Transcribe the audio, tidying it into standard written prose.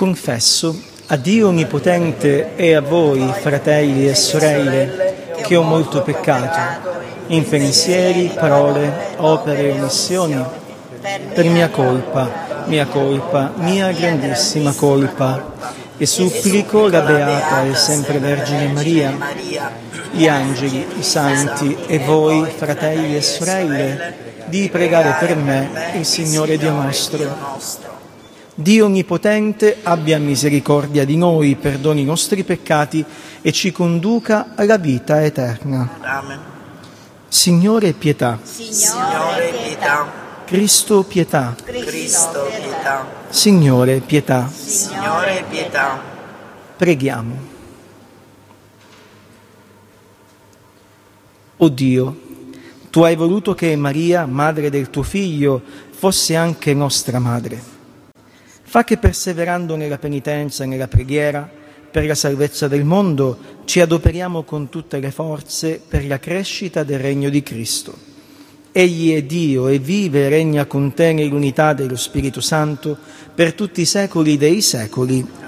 Confesso a Dio Onnipotente e a voi, fratelli e sorelle, che ho molto peccato, in pensieri, parole, opere e omissioni, per mia grandissima colpa, e supplico la Beata e sempre Vergine Maria, gli angeli, i santi e voi, fratelli e sorelle, di pregare per me il Signore Dio nostro. Dio Onnipotente abbia misericordia di noi, perdoni i nostri peccati e ci conduca alla vita eterna. Amen. Signore pietà. Signore pietà. Cristo pietà. Cristo pietà. Signore pietà. Signore pietà. Preghiamo. O Dio, Tu hai voluto che Maria, madre del Tuo Figlio, fosse anche nostra madre. Fa che perseverando nella penitenza e nella preghiera, per la salvezza del mondo, ci adoperiamo con tutte le forze per la crescita del regno di Cristo. Egli è Dio e vive e regna con te nell'unità dello Spirito Santo per tutti i secoli dei secoli.